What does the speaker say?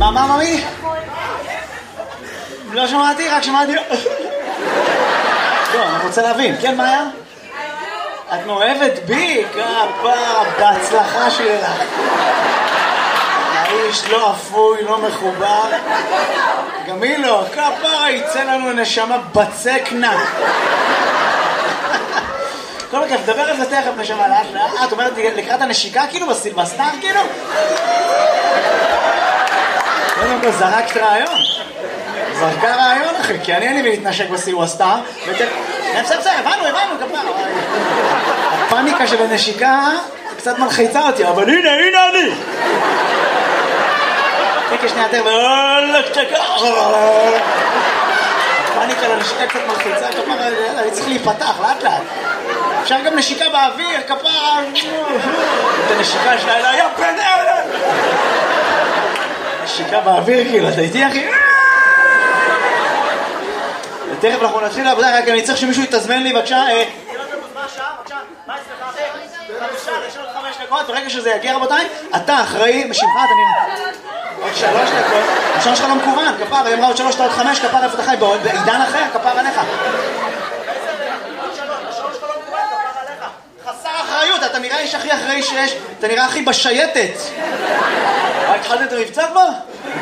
מה, ממי? לא שמעתי, רק שמעתי... טוב, אני רוצה להבין. כן, מה היה? את מאוהבת בי? כפרה, בהצלחה שלך. האיש לא אפוי, לא מחובר. גם היא לא. כפרה, יצא לנו נשמה בצקנה. כל הכיף, דבר על זה תכף נשמה לאט לאט. את אומרת לקראת הנשיקה כאילו? בסילבסטר כאילו? קודם כל זרקת רעיון. זרקה רעיון אחי, כי אני אין לי להתנשק בסילבסטר. בסדר, הבנו, כפרה. הפאניקה של הנשיקה קצת מלחיצה אותי, אבל הנה אני. תקה שנייה תכף, הפאניקה לנשיקה קצת מלחיצה, כפרה, אני צריך להיפתח לאט לאט. אפשר גם נשיקה באוויר, כפרה. את הנשיקה שלה אלה, יא בן אלה. נשיקה באוויר כאילו, אתה איתי אחי? תכף אנחנו נתחיל לעבודה, רק אני צריך שמישהו יתזמן לי בבקשה. מה אצלך? 5 דקות, ברגע שזה יגיע רבותיי, אתה אחראי, בשמך אתה נראה. עוד 3 דקות, השעון שלך לא מקוון, כפר, היא אמרה עוד 3, עוד 5, כפר איפה אתה חי, בעידן אחר, כפר עליך. השעון שלך לא מקוון, כפר עליך. חסר אחריות, אתה נראה איש הכי אחראי שיש, אתה נראה הכי בשייטת. התחלתם את המבצע כבר?